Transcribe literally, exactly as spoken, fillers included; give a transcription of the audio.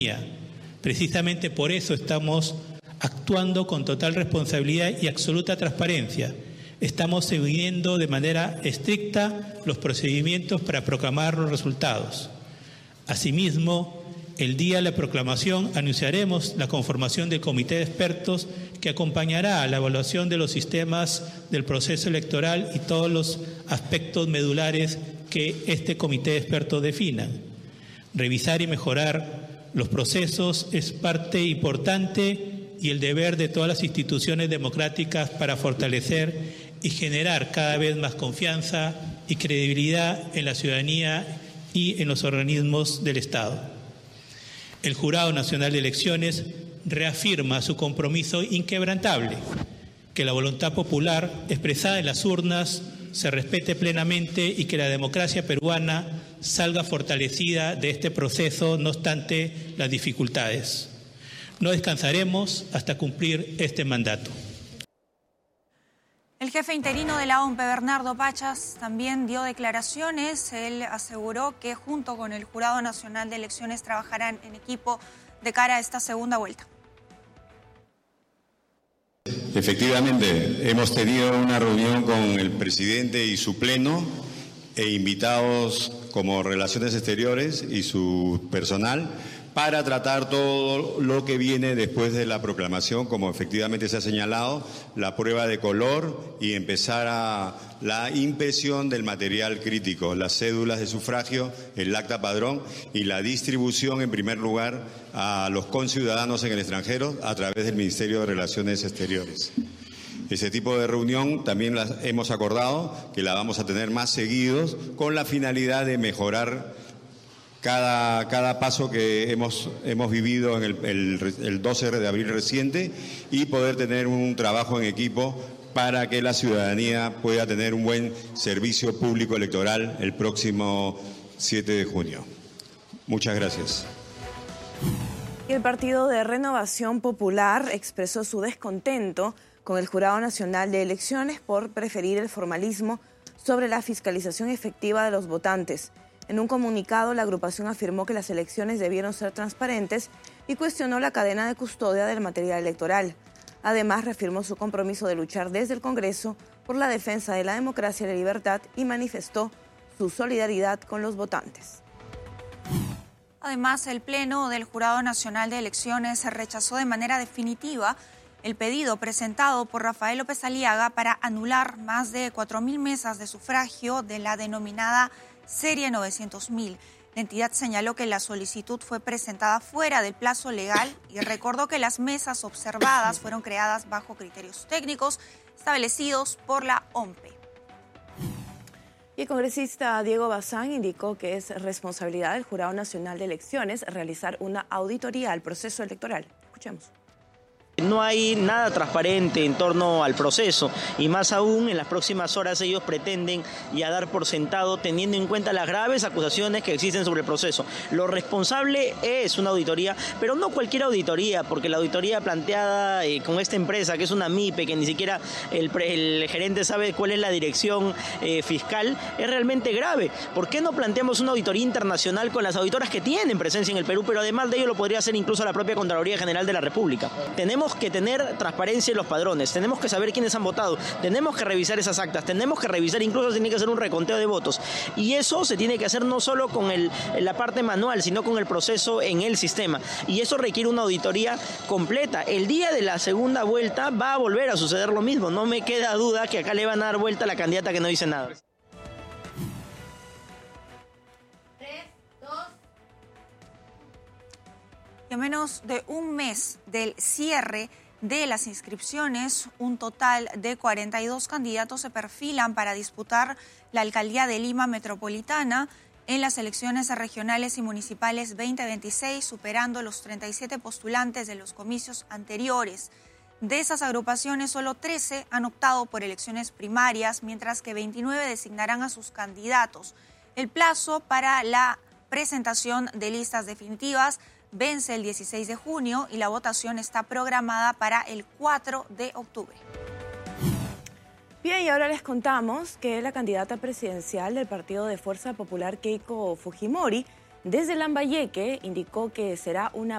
Precisamente por eso estamos actuando con total responsabilidad y absoluta transparencia. Estamos siguiendo de manera estricta los procedimientos para proclamar los resultados. Asimismo, el día de la proclamación anunciaremos la conformación del comité de expertos que acompañará a la evaluación de los sistemas del proceso electoral y todos los aspectos medulares que este comité de expertos defina. Revisar y mejorar los procesos es parte importante y el deber de todas las instituciones democráticas para fortalecer y generar cada vez más confianza y credibilidad en la ciudadanía y en los organismos del Estado. El Jurado Nacional de Elecciones reafirma su compromiso inquebrantable, que la voluntad popular expresada en las urnas se respete plenamente y que la democracia peruana salga fortalecida de este proceso, no obstante las dificultades. No descansaremos hasta cumplir este mandato. El jefe interino de la O M P, Bernardo Pachas, también dio declaraciones. Él aseguró que junto con el Jurado Nacional de Elecciones trabajarán en equipo de cara a esta segunda vuelta. Efectivamente, hemos tenido una reunión con el presidente y su pleno e invitados como Relaciones Exteriores y su personal para tratar todo lo que viene después de la proclamación, como efectivamente se ha señalado, la prueba de color y empezar a la impresión del material crítico, las cédulas de sufragio, el acta padrón y la distribución en primer lugar a los conciudadanos en el extranjero a través del Ministerio de Relaciones Exteriores. Ese tipo de reunión también la hemos acordado que la vamos a tener más seguidos con la finalidad de mejorar Cada, cada paso que hemos, hemos vivido en el, el, el doce de abril reciente y poder tener un trabajo en equipo para que la ciudadanía pueda tener un buen servicio público electoral el próximo siete de junio. Muchas gracias. El Partido de Renovación Popular expresó su descontento con el Jurado Nacional de Elecciones por preferir el formalismo sobre la fiscalización efectiva de los votantes. En un comunicado, la agrupación afirmó que las elecciones debieron ser transparentes y cuestionó la cadena de custodia del material electoral. Además, reafirmó su compromiso de luchar desde el Congreso por la defensa de la democracia y la libertad y manifestó su solidaridad con los votantes. Además, el Pleno del Jurado Nacional de Elecciones rechazó de manera definitiva el pedido presentado por Rafael López Aliaga para anular más de cuatro mil mesas de sufragio de la denominada Serie novecientos mil. La entidad señaló que la solicitud fue presentada fuera del plazo legal y recordó que las mesas observadas fueron creadas bajo criterios técnicos establecidos por la O M P. Y el congresista Diego Bazán indicó que es responsabilidad del Jurado Nacional de Elecciones realizar una auditoría al proceso electoral. Escuchemos. No hay nada transparente en torno al proceso y más aún en las próximas horas ellos pretenden ya dar por sentado teniendo en cuenta las graves acusaciones que existen sobre el proceso. Lo responsable es una auditoría, pero no cualquier auditoría, porque la auditoría planteada eh, con esta empresa, que es una MIPE, que ni siquiera el, el gerente sabe cuál es la dirección eh, fiscal, es realmente grave. ¿Por qué no planteamos una auditoría internacional con las auditoras que tienen presencia en el Perú, pero además de ello lo podría hacer incluso la propia Contraloría General de la República? Tenemos que tener transparencia en los padrones, tenemos que saber quiénes han votado, tenemos que revisar esas actas, tenemos que revisar, incluso tiene que hacer un reconteo de votos. Y eso se tiene que hacer no solo con el, la parte manual, sino con el proceso en el sistema. Y eso requiere una auditoría completa. El día de la segunda vuelta va a volver a suceder lo mismo. No me queda duda que acá le van a dar vuelta a la candidata que no dice nada. Y a menos de un mes del cierre de las inscripciones, un total de cuarenta y dos candidatos se perfilan para disputar la alcaldía de Lima Metropolitana en las elecciones regionales y municipales veinte veintiséis, superando los treinta y siete postulantes de los comicios anteriores. De esas agrupaciones, solo trece han optado por elecciones primarias, mientras que veintinueve designarán a sus candidatos. El plazo para la presentación de listas definitivas vence el dieciséis de junio y la votación está programada para el cuatro de octubre. Bien, y ahora les contamos que la candidata presidencial del Partido de Fuerza Popular, Keiko Fujimori, desde Lambayeque indicó que será una